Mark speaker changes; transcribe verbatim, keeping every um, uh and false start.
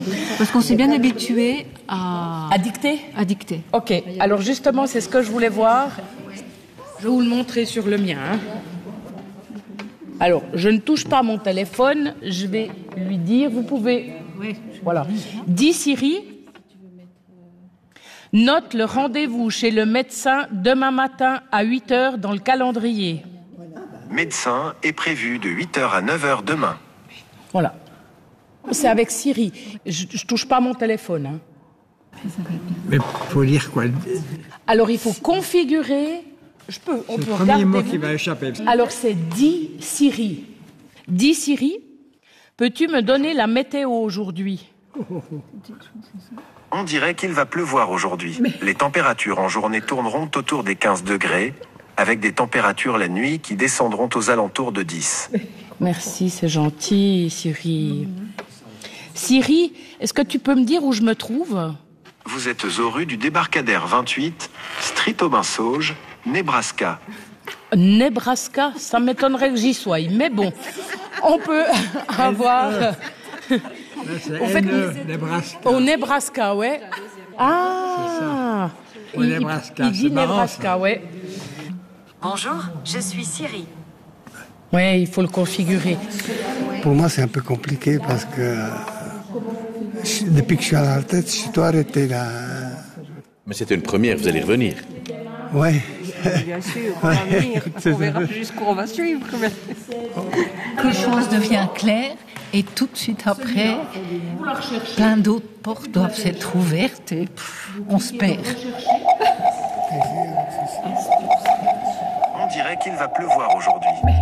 Speaker 1: Parce qu'on s'est bien habitué à...
Speaker 2: À dicter
Speaker 1: À dicter.
Speaker 2: Ok, alors justement, c'est ce que je voulais voir. Je vais vous le montrer sur le mien. hein. Alors, je ne touche pas mon téléphone, je vais lui dire, vous pouvez... Voilà. Dis Siri, note le rendez-vous chez le médecin demain matin à huit heures dans le calendrier.
Speaker 3: Médecin est prévu de huit heures à neuf heures demain.
Speaker 2: Voilà. C'est avec Siri. Je ne touche pas mon téléphone. hein.
Speaker 4: Mais faut dire quoi?
Speaker 2: Alors, il faut configurer... Je peux, on
Speaker 4: C'est le
Speaker 2: peut
Speaker 4: premier
Speaker 2: regarder.
Speaker 4: mot qui va échapper.
Speaker 2: Alors, c'est dis Siri. Dis Siri, peux-tu me donner la météo aujourd'hui?
Speaker 3: On dirait qu'il va pleuvoir aujourd'hui. Les températures en journée tourneront autour des quinze degrés, avec des températures la nuit qui descendront aux alentours de dix.
Speaker 2: Merci, c'est gentil, Siri. Siri, est-ce que tu peux me dire où je me trouve?
Speaker 3: Vous êtes aux rues du débarcadère vingt-huit, Street Aubain-Sauge, Nebraska.
Speaker 2: Nebraska, ça m'étonnerait que j'y sois, mais bon, on peut avoir...
Speaker 4: C'est
Speaker 2: Au fait,
Speaker 4: N E, Nebraska.
Speaker 2: Au Nebraska, ouais. Ah
Speaker 4: Au
Speaker 2: Il- il-
Speaker 4: Nebraska,
Speaker 2: Il dit
Speaker 4: c'est marrant,
Speaker 2: Nebraska, ouais.
Speaker 5: Bonjour, je suis Siri.
Speaker 2: Ouais, il faut le configurer.
Speaker 6: Pour moi, c'est un peu compliqué parce que euh, je- depuis que je suis à la tête, je dois arrêter là.
Speaker 7: Mais c'était une première, vous allez revenir.
Speaker 6: Ouais.
Speaker 8: Bien sûr, on va venir. On verra jusqu'où on va suivre.
Speaker 5: Quelque chose devient clair et tout de suite après, plein d'autres portes doivent s'être ouvertes et pff, on se perd.
Speaker 3: On dirait qu'il va pleuvoir aujourd'hui.